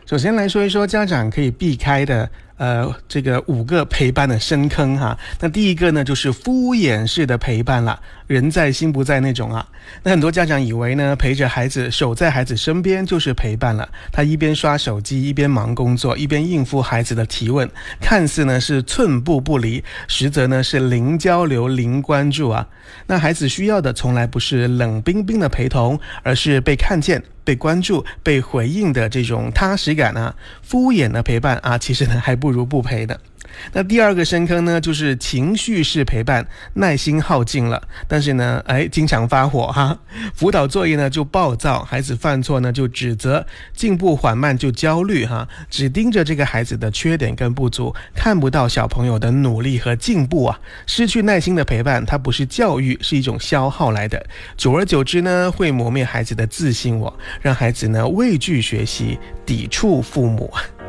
首先来说一说家长可以避开的这个5个陪伴的深坑哈。那第一个呢，就是敷衍式的陪伴啦，人在心不在那种啊。那很多家长以为呢，陪着孩子，守在孩子身边就是陪伴了。他一边刷手机，一边忙工作，一边应付孩子的提问，看似呢是寸步不离，实则呢是零交流、零关注啊。那孩子需要的从来不是冷冰冰的陪同，而是被看见、被关注、被回应的这种踏实感啊。敷衍的陪伴啊，其实呢还不如不陪的。那第二个深坑呢，就是情绪式陪伴，耐心耗尽了，但是呢经常发火哈。辅导作业呢就暴躁，孩子犯错呢就指责，进步缓慢就焦虑哈，只盯着这个孩子的缺点跟不足，看不到小朋友的努力和进步啊。失去耐心的陪伴，它不是教育，是一种消耗来的，久而久之呢会磨灭孩子的自信我，让孩子呢畏惧学习，抵触父母。